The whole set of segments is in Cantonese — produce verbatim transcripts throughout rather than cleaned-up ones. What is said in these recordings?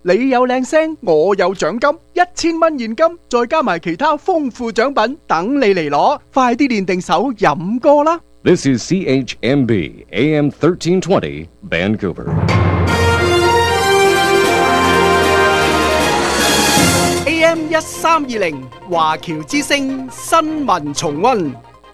你有靚聲，我有獎金，一千蚊現金，再加埋其他豐富獎品，等你嚟攞。快啲練定手飲歌啦！ This is C H M B A M thirteen twenty Vancouver。A M 一三二零華僑之聲新聞重溫。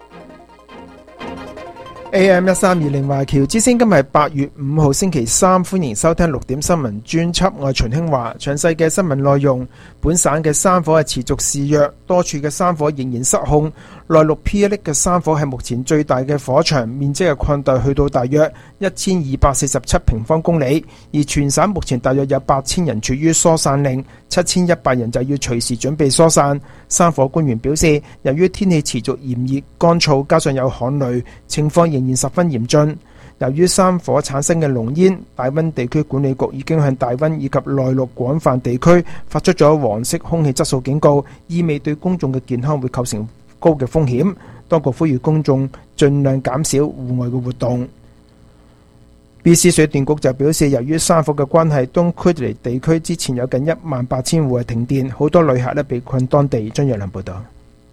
A M 一三二零華僑之聲，今日係八月五號星期三，歡迎收聽六點新聞專輯。我係秦興華。詳細嘅新聞內容：本省嘅山火係持續肆虐，多處嘅山火仍然失控。內陸 P 一 嘅山火係目前最大嘅火場，面積係擴大去到大約一千二百四十七平方公里。而全省目前大約有八千人處於疏散令，七千一百人就要隨時準備疏散。山火官員表示，由於天氣持續炎熱乾燥，加上有旱雷，情況仍然十分嚴峻。由於山火產生嘅濃煙，大溫地區管理局已經向大溫以及內陸廣泛地區發出咗黃色空氣質素警告，意味對公眾嘅健康會構成高嘅風險。當局呼籲公眾盡量減少戶外嘅活動。B C 水電局就表示，由於山火嘅關係，東 Kootenay 地區之前有近一萬八千戶係停電，好多旅客咧被困當地。張若良報道。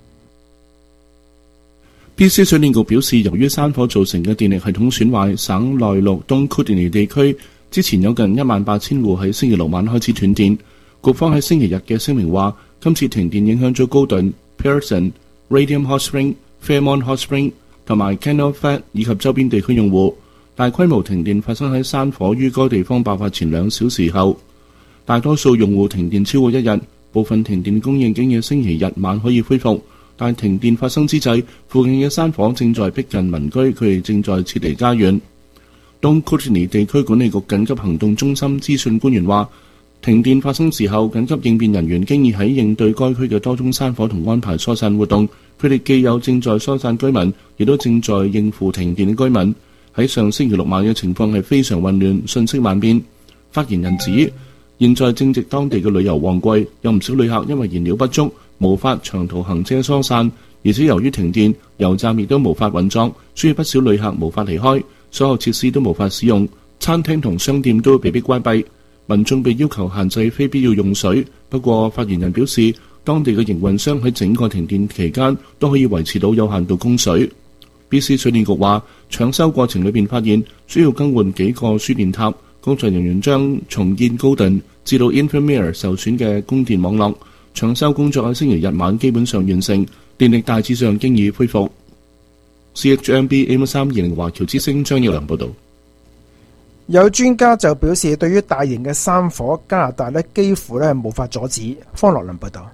B C 水電局表示，由於山火造成嘅電力系統損壞，省內陸東 Kootenay 地區之前有近一萬八千戶喺星期六晚開始斷電。局方喺星期日嘅聲明話，今次停電影響咗高頓、Pearson、Radium Hot Spring、Fairmont Hot Spring 同埋 Canal Flat 以及周邊地區用戶。大規模停電發生喺山火於該地方爆發前兩小時後，大多數用戶停電超過一日，部分停電供應經嘅星期日晚可以恢復。但停電發生之際，附近嘅山火正在逼近民居，佢哋正在撤離家園。東 Kootenay 地區管理局緊急行動中心資訊官員話，停電發生時候，緊急應變人員經已喺應對該區嘅多宗山火同安排疏散活動。佢哋既有正在疏散居民，亦都正在應付停電嘅居民。喺上星期六晚嘅情況係非常混亂，信息萬變。發言人指，現在正值當地嘅旅遊旺季，有唔少旅客因為燃料不足，無法長途行車疏散，而且由於停電，油站亦都無法運作，所以不少旅客無法離開，所有設施都無法使用，餐廳同商店都被迫關閉，民眾被要求限制非必要用水。不過，發言人表示，當地嘅營運商喺整個停電期間都可以維持到有限度供水。B C 水電局話，搶修過程裏邊發現需要更換幾個輸電塔，工作人員將重建高頓至到 Invermere 受損嘅供電網絡。搶修工作喺星期日晚基本上完成，電力大致上經已恢復。C H M B A M 三二零華僑之聲張耀良報道。 有專家就表示，對於大型嘅山火，加拿大咧幾乎咧無法阻止。方樂倫報道。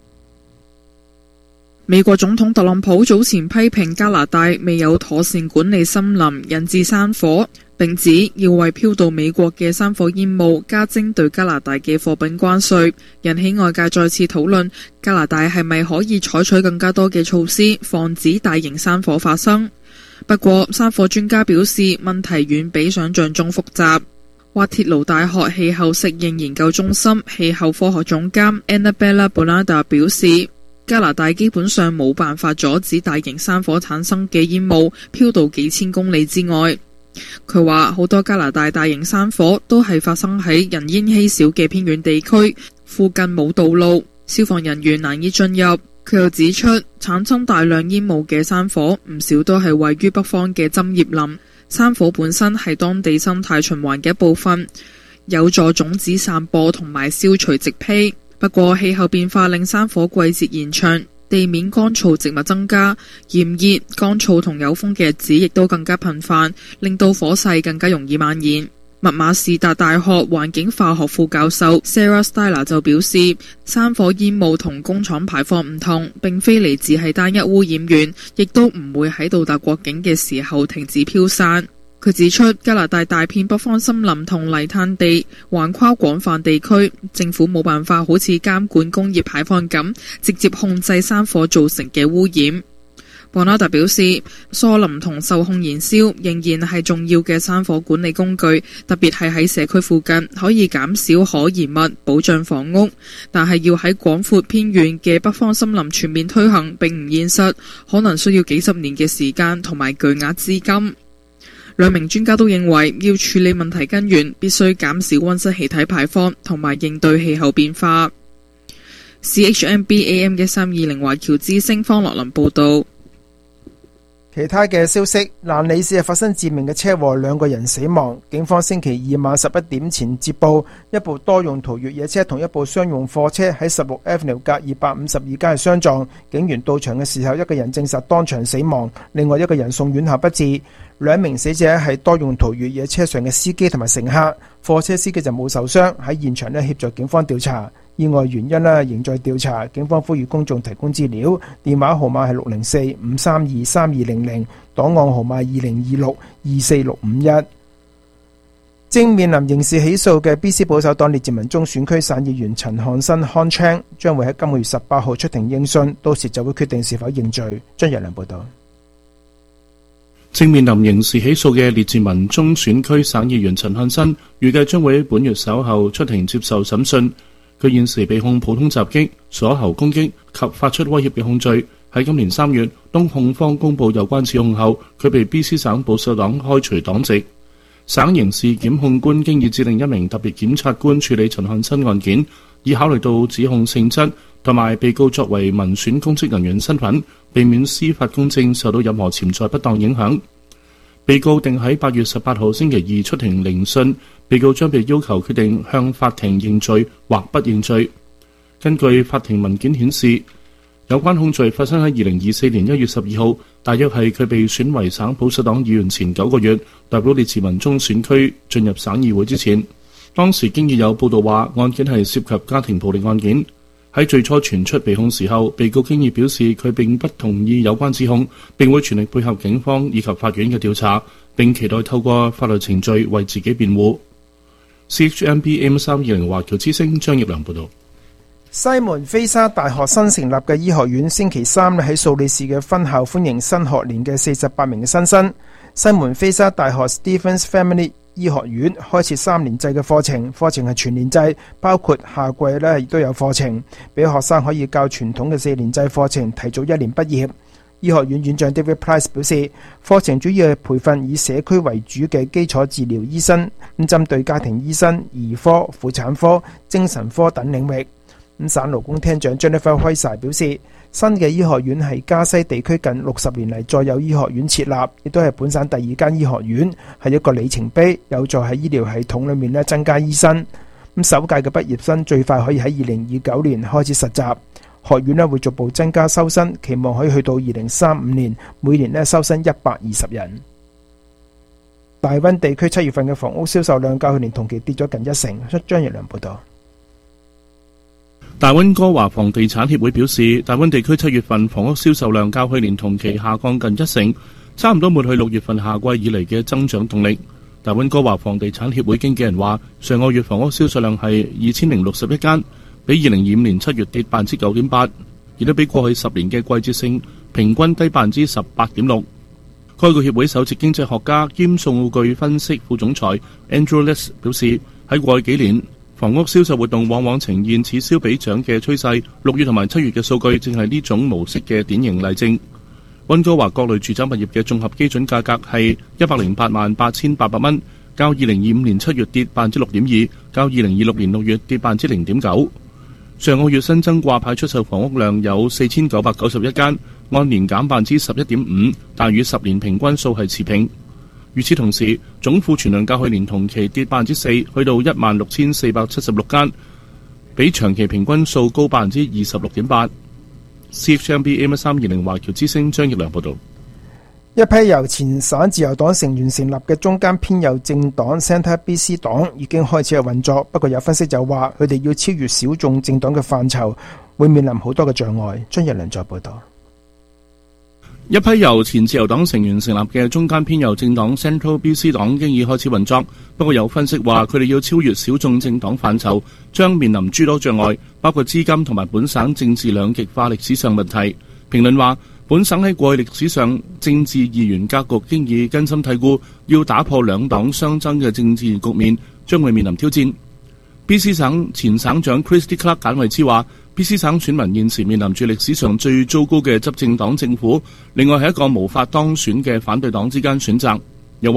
美國總統特朗普早前批評加拿大未有妥善管理森林，引致山火，並指要為飄到美國嘅山火煙霧加徵對加拿大嘅貨品關稅，引起外界再次討論加拿大係咪可以採取更加多嘅措施，防止大型山火發生。不過，山火專家表示問題遠比想象中複雜。滑鐵盧大學氣候適應研究中心氣候科學總監 Annabella Bonada 表示，加拿大基本上冇辦法阻止大型山火產生嘅煙霧飄到幾千公里之外。佢話好多加拿大大型山火都係發生喺人煙稀少嘅偏遠地區，附近冇道路，消防人員難以進入。佢又指出，產生大量煙霧嘅山火唔少都係位於北方嘅針葉林。山火本身係當地生態循環嘅一部分，有助種子散播同埋消除植被。不過氣候變化令山火季節延長，地面乾燥植物增加，炎熱、乾燥同有風嘅日子亦都更加頻繁，令到火勢更加容易蔓延。密碼士達大學環境化學副教授 Sarah Styler 就表示，山火煙霧同工廠排放唔同，並非嚟自係單一污染源，亦都唔會喺到達國境嘅時候停止飄散。佢指出，加拿大大片北方森林同泥炭地橫跨廣泛地區，政府冇辦法好似監管工業排放咁，直接控制山火造成嘅污染。博納特表示，疏林同受控燃燒仍然係重要嘅山火管理工具，特別係喺社區附近，可以減少可燃物，保障房屋。但係要喺廣闊偏遠嘅北方森林全面推行並唔現實，可能需要幾十年嘅時間同埋巨額資金。 兩名專家都認為，要處理問題根源，必須減少溫室氣體排放，同埋應對氣候變化。C H M B A M 一三二零華僑之聲方樂林報導。 其他嘅消息，蘭里市係發生致命嘅車禍，兩個人死亡。警方星期二晚十一點前接報，一部多用途越野車同一部商用貨車喺十六 Avenue 隔二百五十二街相撞。警員到場嘅時候，一個人證實當場死亡，另外一個人送院後不治。兩名死者係多用途越野車上嘅司機同埋乘客，貨車司機就冇受傷，喺現場咧協助警方調查。意外原因咧仍在調查，警方呼籲公眾提供資料，電話號碼係六零四五三二三二零零，檔案號碼二零二六二四六五一。正面臨刑事起訴嘅 B C 保守黨列治文中選區省議員陳漢新 Han Chang 將會喺今個月十八號出庭應訊，到時就會決定是否認罪。張日良報道。 正面臨刑事起訴嘅列治文中選區省議員陳漢新，預計將會喺本月稍後出庭接受審訊。佢現時被控普通襲擊、鎖喉攻擊及發出威脅嘅控罪。喺今年三月，當控方公佈有關指控後，佢被 B C 省保守黨開除黨籍。省刑事檢控官經已指令一名特別檢察官處理陳漢新案件，以考慮到指控性質同埋被告作為民選公職人員身份，避免司法公正受到任何潛在不當影響。被告定喺八月十八號星期二出庭聆訊，被告將被要求決定向法庭認罪或不認罪。根據法庭文件顯示，有關控罪發生喺二零二四年一月十二號，大約係佢被選為省保守黨議員前九個月，代表列治文中選區進入省議會之前。當時經已有報道話案件係涉及家庭暴力案件。喺最初傳出被控時候，被告經已表示佢並不同意有關指控，並會全力配合警方以及法院嘅調查，並期待透過法律程序為自己辯護。C H M B A M 三二零華僑之聲張業良報導。 西門菲沙大學新成立嘅醫學院星期三喺素里市嘅分校歡迎新學年嘅四十八名嘅新生。西門菲沙大學 Stephens Family醫學院開設三年制嘅課程，課程係全年制，包括夏季咧亦都有課程，俾學生可以較傳統嘅四年制課程提早一年畢業。醫學院院長 David Price 表示，課程主要係培訓以社區為主嘅基礎治療醫生，咁針對家庭醫生、兒科、婦產科、精神科等領域。咁省勞工廳長 Jennifer Weiser 表示，新嘅醫學院係加西地區近六十年嚟再有醫學院設立，亦都係本省第二間醫學院，係一個里程碑，有助喺醫療系統裏面咧增加醫生。咁首屆嘅畢業生最快可以喺二零二九年開始實習，學院咧會逐步增加收生，期望可以去到二零三五年每年咧收生一百二十人。大溫地區七月份嘅房屋銷售量較去年同期跌咗近一成。張日良報道。 大溫哥華房地產協會表示，大溫地區七月份房屋銷售量較去年同期下降近一成，差唔多抹去六月份夏季以嚟嘅增長動力。大溫哥華房地產協會經紀人話，上個月房屋銷售量係二千零六十一間，比二零二五年七月跌百分之九點八，亦都比過去十年嘅季節性平均低百分之十八點六。該個協會首席經濟學家兼數據分析副總裁 Andrew Liss 表示，喺過去幾年，房屋銷售活動往往呈現此消彼長嘅趨勢，六月同埋七月嘅數據正係呢種模式嘅典型例證。溫哥華各類住宅物業嘅綜合基準價格係一百零八萬八千八百蚊，較二零二五年七月跌百分之六點二，較二零二六年六月跌百分之零點九。上個月新增掛牌出售房屋量有四千九百九十一間，按年減百分之十一點五，但與十年平均數係持平。與此同時，總庫存量較去年同期跌百分之四，去到一萬六千四百七十六間，比長期平均數高百分之二十六點八。C H M B A M 三二零華僑之聲張業良報導。 一批由前省自由黨成員成立嘅中間偏右政黨 Centre B C 黨已經開始有運作，不過有分析就話佢哋要超越小眾政黨嘅範疇，會面臨好多嘅障礙。張業良再報導。 一批由前自由黨成員成立嘅中間偏右政黨 Central B C 黨經已開始運作，不過有分析話佢哋要超越小眾政黨範疇，將面臨諸多障礙，包括資金同埋本省政治兩極化歷史上問題。評論話，本省喺過去歷史上政治二元格局經已根深蒂固，要打破兩黨相爭嘅政治局面，將會面臨挑戰。B C 省前省長 Christy Clark 簡惠之話，B C 省選民現時面臨住歷史上最糟糕嘅執政黨政府，另外係一個無法當選嘅反對黨之間選擇。又話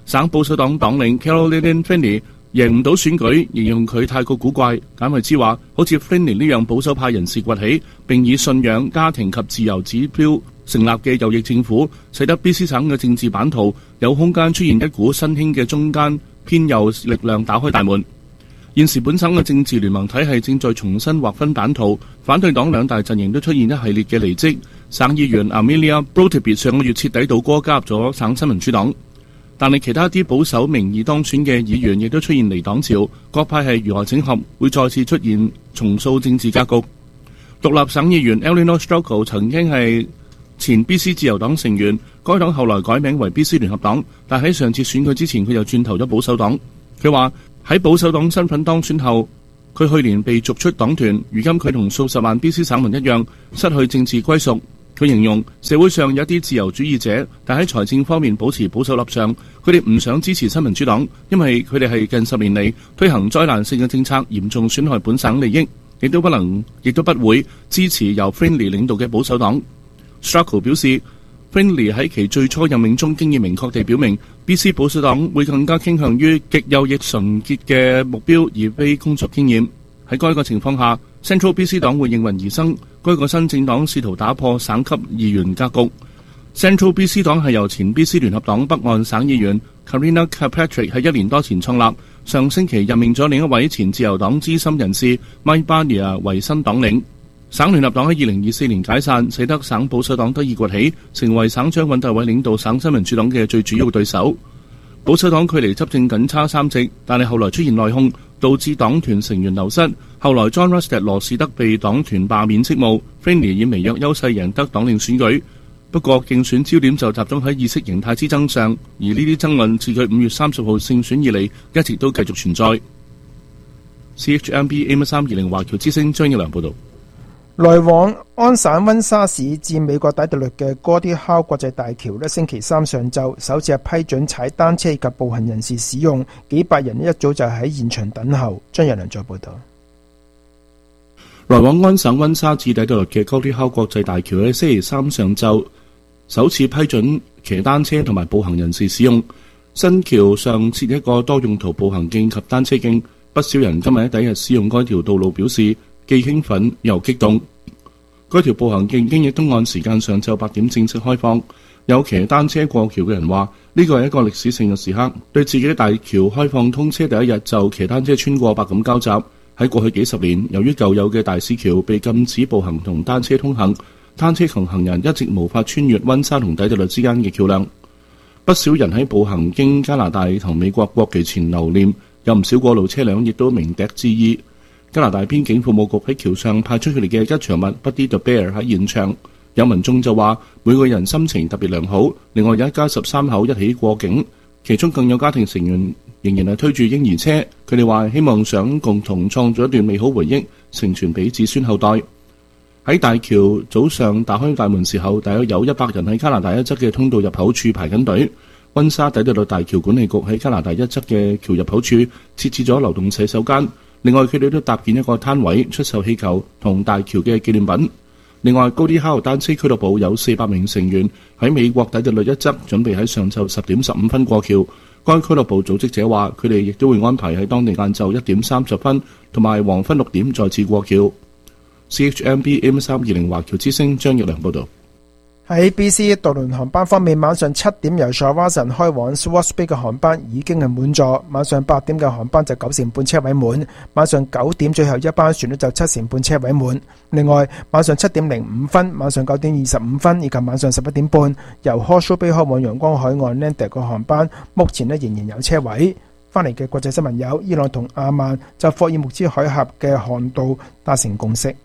省保守黨黨領 Caroline Finley 贏唔到選舉，形容佢太過古怪。簡惠之話，好似 Finley 呢樣保守派人士崛起，並以信仰、家庭及自由指標成立嘅右翼政府，使得 B C 省嘅政治版圖有空間出現一股新興嘅中間偏右力量打開大門。現時本省嘅政治聯盟體系正在重新劃分版圖，反對黨兩大陣營都出現一系列嘅離職。省議員 Amelia Brotebit 上個月徹底倒戈加入咗省新民主黨，但係其他啲保守名義當選嘅議員亦都出現離黨潮，各派系如何整合，會再次出現重塑政治格局。獨立省議員 Eleanor Strogo 曾經係前 B C 自由黨成員，該黨後來改名為 B C 聯合黨，但喺上次選舉之前佢又轉投咗保守黨。佢話喺保守黨身份當選後，佢去年被逐出黨團，如今佢同數十萬 B C 省民一樣失去政治歸屬。佢形容社會上有一啲自由主義者，但喺財政方面保持保守立場，佢哋唔想支持新民主黨，因為佢哋係近十年嚟推行災難性嘅政策，嚴重損害本省利益，亦都不能，亦都不會支持由 Finley 領導嘅保守黨。Stracco 表示 Finley 喺其最初任命中經已明確地表明 B C 保守黨會更加傾向於極右翼純潔嘅目標，而非工作經驗。喺該個情況下， Central B C 黨會應運而生。該個新政黨試圖打破省級議員格局。Central B C 黨係由前 B C 聯合黨北岸省議員 Karina Kirkpatrick 喺一年多前創立，上星期任命咗另一位前自由黨資深人士 Mike Barnier 為新黨領。省聯合黨喺二零二四年解散，使得省保守黨得以崛起，成為省長尹大偉領導省新民主黨嘅最主要對手。保守黨距離執政僅差三席，但係後來出現內訌，導致黨團成員流失。後來 John Rustad 羅士德被黨團罷免職務 ，Finley 以微弱優勢贏得黨領選舉。不過競選焦點就集中喺意識形態之爭上，而呢啲爭論自佢五月三十號勝選以嚟，一直都繼續存在。C H M B A M 三二零華僑之聲張一良報導。 來往安省溫莎市至美國底特律嘅哥迪考國際大橋呢，星期三上晝首次係批准踩單車及步行人士使用，幾百人一早就喺現場等候。張一良再報導。 來往安省溫莎至底特律嘅哥迪考國際大橋喺星期三上晝首次批准騎單車同埋步行人士使用。新橋上設一個多用途步行徑及單車徑，不少人今日喺第一日使用該條道路表示既興奮又激動。該條步行徑經已東岸時間上晝八點正式開放。有騎單車過橋嘅人話：呢個係一個歷史性嘅時刻，對自己大橋開放通車第一日就騎單車穿過百感交集。喺過去幾十年，由於舊有嘅大使橋被禁止步行同單車通行，單車同行人一直無法穿越溫莎同底特律之間嘅橋梁。不少人喺步行經加拿大同美國國旗前留念，有唔少過路車輛亦都鳴笛致意。加拿大邊境服務局喺橋上派出佢哋嘅吉祥物 Buddy the Bear 喺現場，有民眾就話每個人心情特別良好。另外有一家十三口一起過境，其中更有家庭成員仍然係推住嬰兒車。佢哋話希望想共同創造一段美好回憶，承傳俾子孫後代。喺大橋早上打開大門時候，大約有一百人喺加拿大一側嘅通道入口處排緊隊。溫莎底特律大橋管理局喺加拿大一側嘅橋入口處設置咗流動洗手間。另外，佢哋都搭建一個攤位出售氣球同大橋嘅紀念品。另外，高迪考單車俱樂部有四百名成員喺美國底特律一側準備喺上晝十點十五分過橋。該俱樂部組織者話，佢哋亦都會安排喺當地晏晝一點三十分同埋黃昏六點再次過橋。C H M B M 三二零華僑之聲張奕良報導。 喺 B C 渡輪航班方面，晚上七點由 Shawinigan 開往 Swartz Bay 嘅航班已經係滿座，晚上八點嘅航班就九成半車位滿，晚上九點最後一班船呢就七成半車位滿。另外，晚上七點零五分、晚上九點二十五分以及晚上十一點半由 Horsham Bay 開往陽光海岸 Landak 嘅航班，目前呢仍然有車位。翻嚟嘅國際新聞有伊朗同阿曼就霍爾木茲海峽嘅航道達成共識。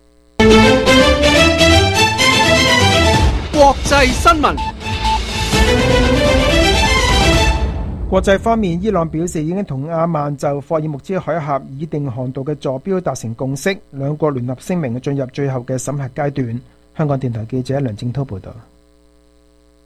國際新聞。 國際方面，伊朗表示已經同阿曼就霍爾木茲海峽擬定航道嘅坐標達成共識，兩國聯合聲明進入最後嘅審核階段。香港電台記者梁正滔報道。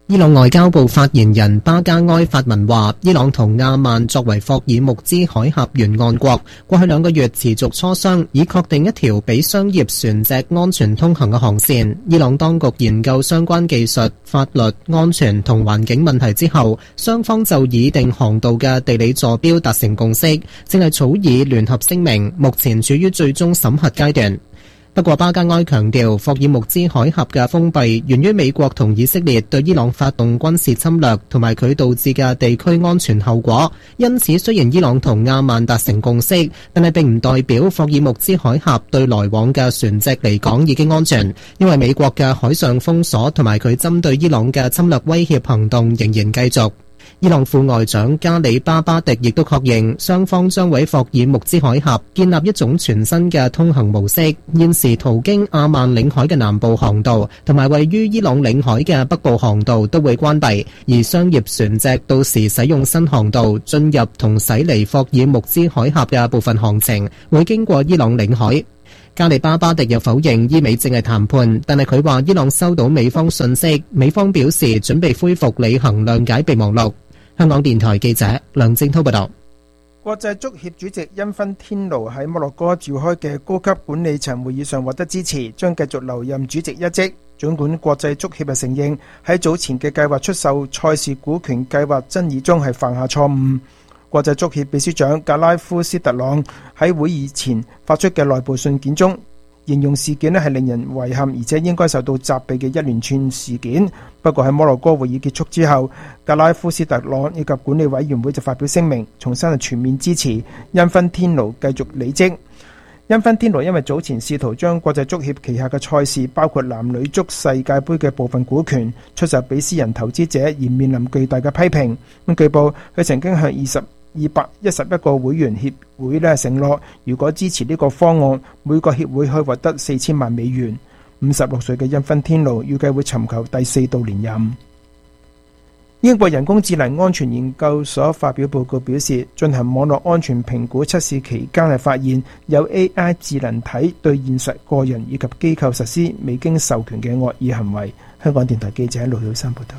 伊朗外交部發言人巴加埃發文話，伊朗同阿曼作為霍爾木茲海峽沿岸國，過去兩個月持續磋商，以確定一條俾商業船隻安全通行嘅航線。伊朗當局研究相關技術、法律、安全同環境問題之後，雙方就擬定航道嘅地理坐標達成共識，正係草擬聯合聲明，目前處於最終審核階段。不過巴加埃強調，霍爾木茲海峽嘅封閉源於美國同以色列對伊朗發動軍事侵略同埋佢導致嘅地區安全後果。因此，雖然伊朗同阿曼達成共識，但係並唔代表霍爾木茲海峽對來往嘅船隻嚟講已經安全，因為美國嘅海上封鎖同埋佢針對伊朗嘅侵略威脅行動仍然繼續。伊朗副外長加里巴巴迪亦都確認，雙方將喺霍爾木茲海峽建立一種全新嘅通行模式。現時途經阿曼領海嘅南部航道同埋位於伊朗領海嘅北部航道都會關閉，而商業船隻到時使用新航道進入同駛離霍爾木茲海峽嘅部分航程會經過伊朗領海。加里巴巴迪又否認伊美正係談判，但係佢話伊朗收到美方訊息，美方表示準備恢復履行諒解備忘錄。香港電台記者梁正滔報道。 國際足協主席因芬天奴喺摩洛哥召開嘅高級管理層會議上獲得支持，將繼續留任主席一職。儘管國際足協係承認喺早前嘅計劃出售賽事股權計劃爭議中係犯下錯誤。國際足協秘書長格拉夫斯特朗喺會議前發出嘅內部信件中，形容事件咧係令人遺憾，而且應該受到責備嘅一連串事件。不過喺摩洛哥會議結束之後，格拉夫斯特朗以及管理委員會就發表聲明，重申係全面支持因芬天奴繼續履職。因芬天奴因為早前試圖將國際足協旗下嘅賽事，包括男女足世界盃嘅部分股權出售俾私人投資者，而面臨巨大嘅批評。咁據報，佢曾經向二十二百一十一個會員協會咧承諾，如果支持呢個方案，每個協會可以獲得四千萬美元。五十六歲嘅因芬天奴預計會尋求第四度連任。英國人工智能安全研究所發表報告表示，進行網絡安全評估測試期間係發現有 A I 智能體對現實個人以及機構實施未經授權嘅惡意行為。香港電台記者盧曉山報道。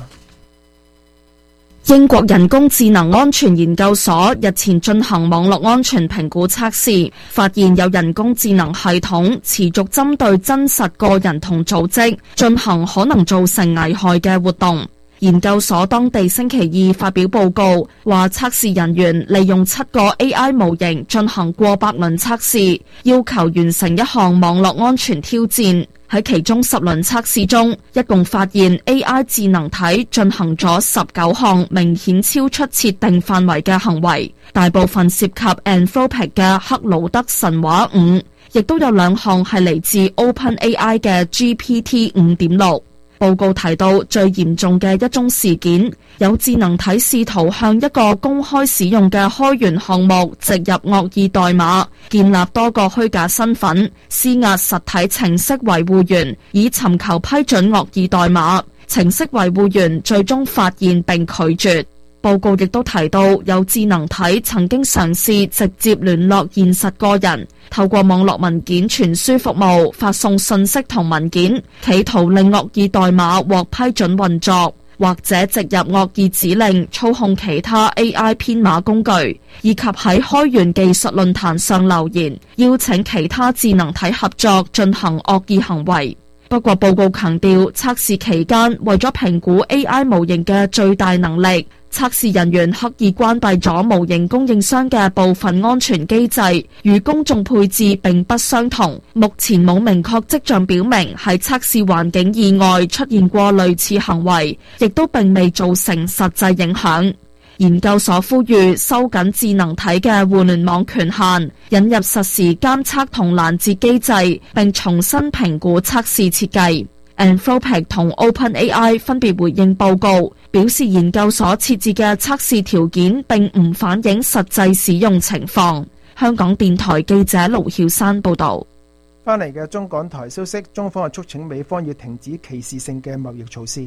英國人工智能安全研究所日前進行網絡安全評估測試，發現有人工智能系統持續針對真實個人同組織進行可能造成危害嘅活動。研究所當地星期二發表報告，話測試人員利用七個 A I 模型進行過百輪測試，要求完成一項網絡安全挑戰。喺其中十輪測試中，一共發現 A I 智能體進行咗十九項明顯超出設定範圍嘅行為，大部分涉及 Anthropic 嘅克魯德神話五，亦都有兩項係嚟自 OpenAI 嘅 G P T 五點六。報告提到最嚴重嘅一宗事件，有智能體試圖向一個公開使用嘅開源項目植入惡意代碼，建立多個虛假身份，施壓實體程式維護員，以尋求批准惡意代碼。程式維護員最終發現並拒絕。報告亦都提到，有智能體曾經嘗試直接聯絡現實個人，透過網絡文件傳輸服務發送信息同文件，企圖令惡意代碼獲批准運作，或者植入惡意指令操控其他 A I 編碼工具，以及喺開源技術論壇上留言，邀請其他智能體合作進行惡意行為。不過報告強調，測試期間為咗評估 A I 模型嘅最大能力，測試人員刻意關閉咗模型供應商嘅部分安全機制，與公眾配置並不相同。目前冇明確跡象表明喺測試環境以外出現過類似行為，亦都並未造成實際影響。研究所呼籲收緊智能體嘅互聯網權限，引入實時監測同攔截機制，並重新評估測試設計。Anthropic 同 OpenAI 分別回應報告，表示研究所設置嘅測試條件並唔反映實際使用情況。香港電台記者盧曉山報導。 翻嚟嘅中港台消息，中方係促請美方要停止歧視性嘅貿易措施。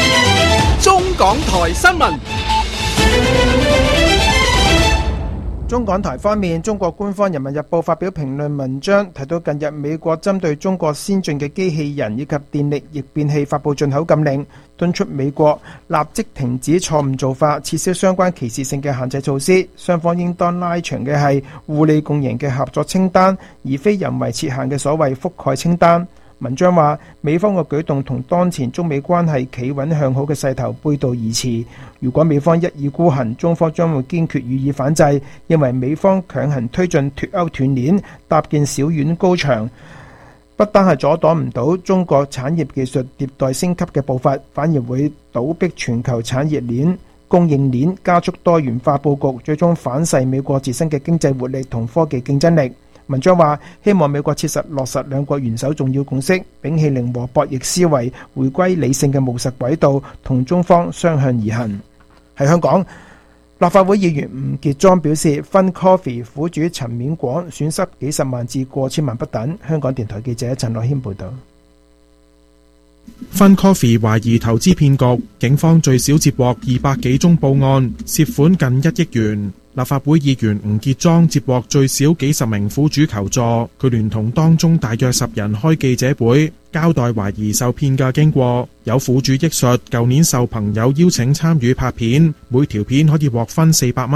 中港台新聞。 中港台方面，中國官方《人民日報》發表評論文章，提到近日美國針對中國先進嘅機器人以及電力逆變器發布進口禁令，敦促美國立即停止錯誤做法，撤銷相關歧視性嘅限制措施。雙方應當拉長嘅係互利共贏嘅合作清單，而非人為設限嘅所謂覆蓋清單。文章話，美方嘅舉動同當前中美關係企穩向好嘅勢頭背道而馳。如果美方一意孤行，中方將會堅決予以反制，認為美方強行推進脫歐斷鏈，搭建小院高牆，不單係阻擋唔到中國產業技術迭代升級嘅步伐，反而會倒逼全球產業鏈、供應鏈加速多元化佈局，最終反噬美國自身嘅經濟活力同科技競爭力。文章話，希望美國切實落實兩國元首重要共識，摒棄零和博弈思維，回歸理性嘅務實軌道，同中方相向而行。喺香港，立法會議員吳傑莊表示，Fun Coffee 苦主陳面廣損失幾十萬至過千萬不等。香港電台記者陳樂軒報導。 Fun Coffee 懷疑投資騙局，警方最少接獲二百幾宗報案，涉款近一億元。立法會議員吳傑莊接獲最少幾十名苦主求助，佢聯同當中大約十人開記者會，交代懷疑受騙嘅經過。有苦主憶述，舊年受朋友邀請參與拍片，每條片可以獲分四百蚊。